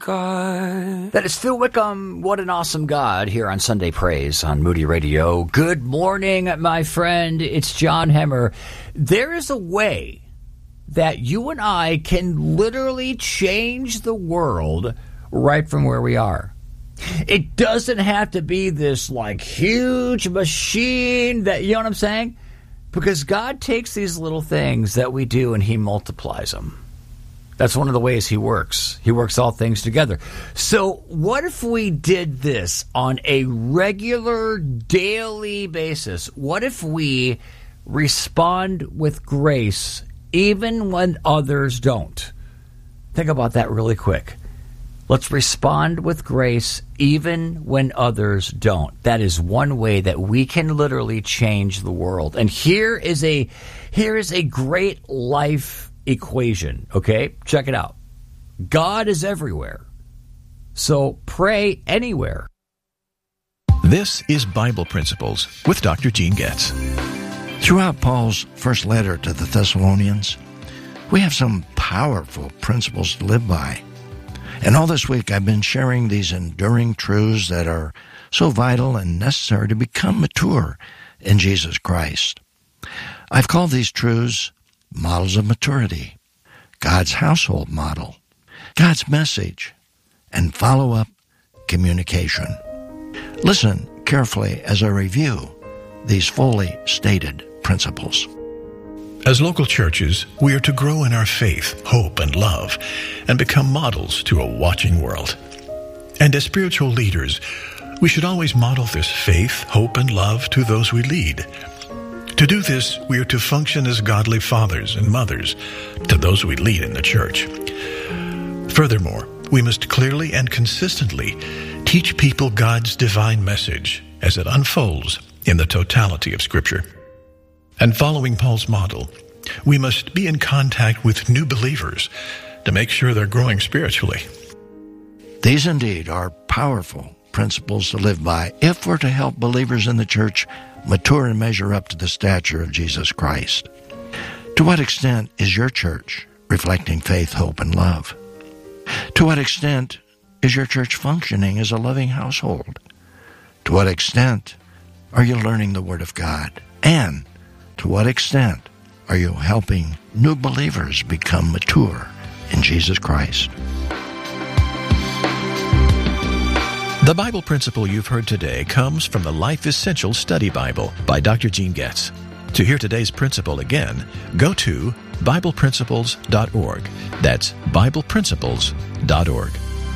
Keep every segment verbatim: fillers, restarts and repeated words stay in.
God. That is Phil Wickham. What an awesome God here on Sunday Praise on Moody Radio. Good morning, my friend. It's John Hemmer. There is a way that you and I can literally change the world right from where we are. It doesn't have to be this like huge machine that, you know what I'm saying? Because God takes these little things that we do and he multiplies them. That's one of the ways he works. He works all things together. So what if we did this on a regular, daily basis? What if we respond with grace even when others don't? Think about that really quick. Let's respond with grace even when others don't. That is one way that we can literally change the world. And here is a here is a great life equation, okay? Check it out. God is everywhere. So pray anywhere. This is Bible Principles with Doctor Gene Getz. Throughout Paul's first letter to the Thessalonians, we have some powerful principles to live by. And all this week I've been sharing these enduring truths that are so vital and necessary to become mature in Jesus Christ. I've called these truths models of maturity, God's household model, God's message, and follow-up communication. Listen carefully as I review these fully stated principles. As local churches, we are to grow in our faith, hope, and love, and become models to a watching world. And as spiritual leaders, we should always model this faith, hope, and love to those we lead. To do this, we are to function as godly fathers and mothers to those we lead in the church. Furthermore, we must clearly and consistently teach people God's divine message as it unfolds in the totality of Scripture. And following Paul's model, we must be in contact with new believers to make sure they're growing spiritually. These indeed are powerful principles to live by if we're to help believers in the church mature and measure up to the stature of Jesus Christ. To what extent is your church reflecting faith, hope, and love? To what extent is your church functioning as a loving household? To what extent are you learning the Word of God? And to what extent are you helping new believers become mature in Jesus Christ? The Bible principle you've heard today comes from the Life Essential Study Bible by Doctor Gene Getz. To hear today's principle again, go to Bible Principles dot org. That's Bible Principles dot org.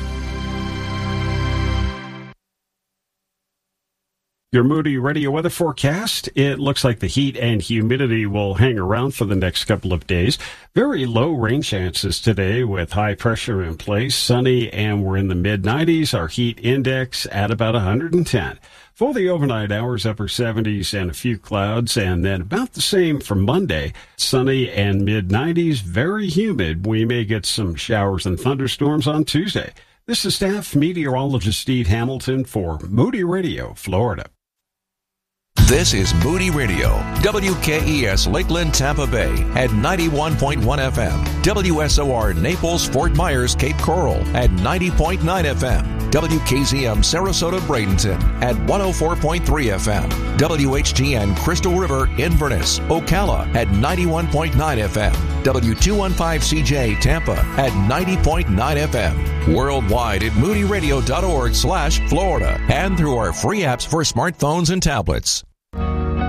Your Moody Radio weather forecast. It looks like the heat and humidity will hang around for the next couple of days. Very low rain chances today with high pressure in place. Sunny, and we're in the mid nineties. Our heat index at about one hundred ten. For the overnight hours, upper seventies and a few clouds, and then about the same for Monday. Sunny and mid nineties, very humid. We may get some showers and thunderstorms on Tuesday. This is staff meteorologist Steve Hamilton for Moody Radio, Florida. This is Moody Radio, W K E S Lakeland, Tampa Bay at ninety-one point one F M, W S O R Naples, Fort Myers, Cape Coral at ninety point nine F M, W K Z M Sarasota, Bradenton at one oh four point three F M, W H G N Crystal River, Inverness, Ocala at ninety-one point nine F M, W two fifteen C J Tampa at ninety point nine F M, worldwide at moody radio dot org slash Florida, and through our free apps for smartphones and tablets.